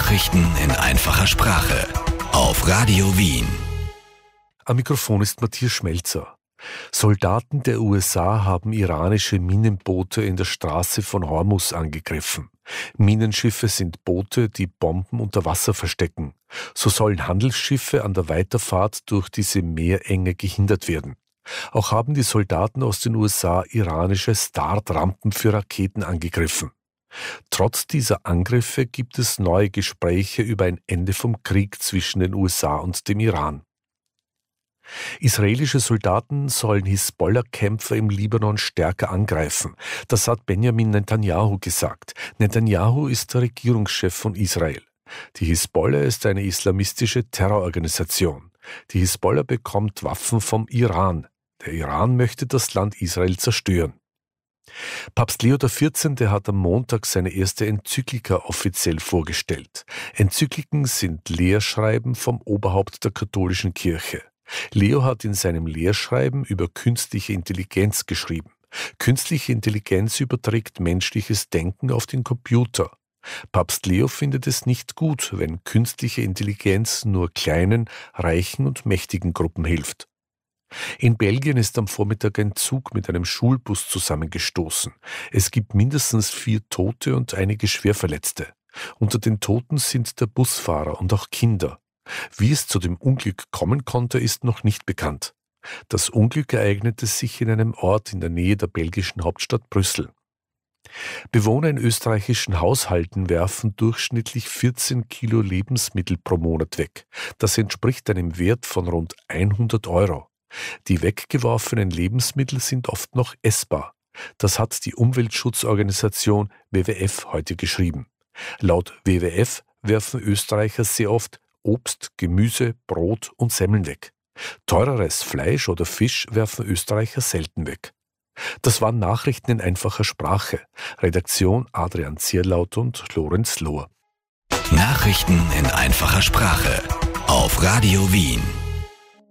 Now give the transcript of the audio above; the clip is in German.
Nachrichten in einfacher Sprache auf Radio Wien. Am Mikrofon ist Matthias Schmelzer. Soldaten der USA haben iranische Minenboote in der Straße von Hormuz angegriffen. Minenschiffe sind Boote, die Bomben unter Wasser verstecken. So sollen Handelsschiffe an der Weiterfahrt durch diese Meerenge gehindert werden. Auch haben die Soldaten aus den USA iranische Startrampen für Raketen angegriffen. Trotz dieser Angriffe gibt es neue Gespräche über ein Ende vom Krieg zwischen den USA und dem Iran. Israelische Soldaten sollen Hisbollah-Kämpfer im Libanon stärker angreifen. Das hat Benjamin Netanyahu gesagt. Netanyahu ist der Regierungschef von Israel. Die Hisbollah ist eine islamistische Terrororganisation. Die Hisbollah bekommt Waffen vom Iran. Der Iran möchte das Land Israel zerstören. Papst Leo XIV. Hat am Montag seine erste Enzyklika offiziell vorgestellt. Enzykliken sind Lehrschreiben vom Oberhaupt der katholischen Kirche. Leo hat in seinem Lehrschreiben über künstliche Intelligenz geschrieben. Künstliche Intelligenz überträgt menschliches Denken auf den Computer. Papst Leo findet es nicht gut, wenn künstliche Intelligenz nur kleinen, reichen und mächtigen Gruppen hilft. In Belgien ist am Vormittag ein Zug mit einem Schulbus zusammengestoßen. Es gibt mindestens 4 Tote und einige Schwerverletzte. Unter den Toten sind der Busfahrer und auch Kinder. Wie es zu dem Unglück kommen konnte, ist noch nicht bekannt. Das Unglück ereignete sich in einem Ort in der Nähe der belgischen Hauptstadt Brüssel. Bewohner in österreichischen Haushalten werfen durchschnittlich 14 Kilo Lebensmittel pro Monat weg. Das entspricht einem Wert von rund 100 €. Die weggeworfenen Lebensmittel sind oft noch essbar. Das hat die Umweltschutzorganisation WWF heute geschrieben. Laut WWF werfen Österreicher sehr oft Obst, Gemüse, Brot und Semmeln weg. Teureres Fleisch oder Fisch werfen Österreicher selten weg. Das waren Nachrichten in einfacher Sprache. Redaktion Adrian Zierlaut und Lorenz Lohr. Nachrichten in einfacher Sprache auf Radio Wien.